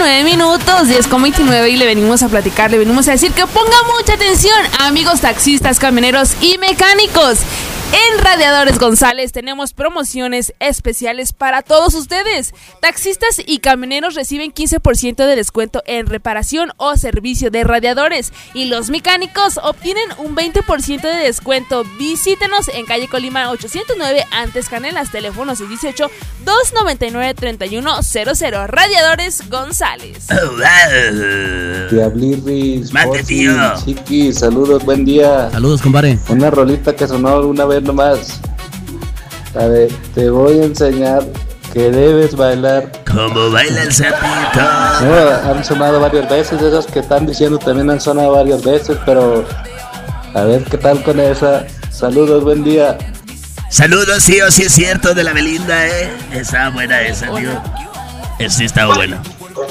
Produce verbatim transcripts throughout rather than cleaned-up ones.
veintinueve minutos, diez con veintinueve, y le venimos a platicar, le venimos a decir que ponga mucha atención, amigos taxistas, camioneros y mecánicos. En Radiadores González tenemos promociones especiales para todos ustedes. Taxistas y camioneros reciben quince por ciento de descuento en reparación o servicio de radiadores, y los mecánicos obtienen un veinte por ciento de descuento. Visítenos en calle Colima ochocientos nueve, Antes Canelas, teléfono seis uno ocho, dos nueve nueve, tres uno cero cero. Radiadores González. Oh, wow. Diablirris, Mate, tío. Chiqui, saludos, buen día. Saludos, compadre. Una rolita que sonó una vez nomás. A ver, te voy a enseñar que debes bailar. Como baila el sapito. No, han sonado varias veces, esas que están diciendo también han sonado varias veces, pero a ver qué tal con esa. Saludos, buen día. Saludos, sí o sí es cierto, de la Belinda, eh. Estaba buena esa, tío. Sí, estaba buena.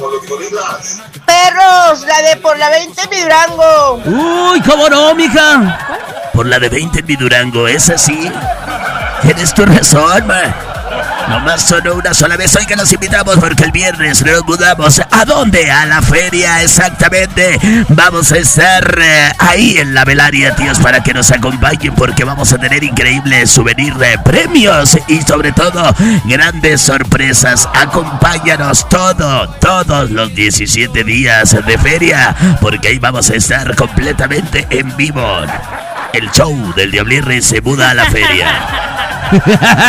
Perros, la de por la veinte mi Durango. Uy, ¿cómo no, mija? Por la de veinte en mi Durango, es así. Tienes tu razón, man. Nomás sonó una sola vez. Hoy que nos invitamos porque el viernes nos mudamos. ¿A dónde? A la feria, exactamente. Vamos a estar eh, ahí en la Velaria, tíos, para que nos acompañen, porque vamos a tener increíbles souvenirs, de premios y sobre todo grandes sorpresas. Acompáñanos todo, todos los diecisiete días de feria, porque ahí vamos a estar completamente en vivo. El show del Diablirri se muda a la feria. No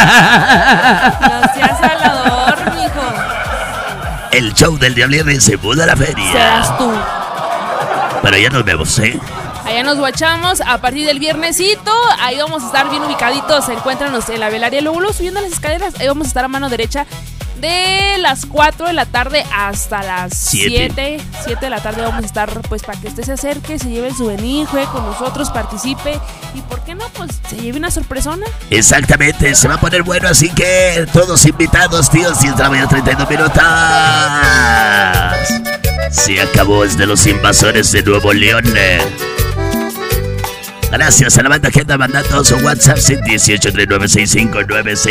seas hablador, mijo. El show del Diablirri se muda a la feria. Serás tú. Pero ya nos vemos, ¿eh? Allá nos guachamos a partir del viernesito. Ahí vamos a estar bien ubicaditos. Encuéntranos en la Velaria, luego, luego subiendo las escaleras. Ahí vamos a estar a mano derecha de las cuatro de la tarde hasta las siete. siete de la tarde vamos a estar, pues, para que usted se acerque, se lleve el souvenir, juegue con nosotros, participe. Y por qué no, pues, se lleve una sorpresona. Exactamente, se va a poner bueno, así que todos invitados, tíos. diez de la mañana, treinta y dos minutos. Se acabó, es de los invasores de Nuevo León. Gracias a la banda que anda mandando su WhatsApp en dieciocho, treinta y nueve, sesenta y cinco, noventa y seis.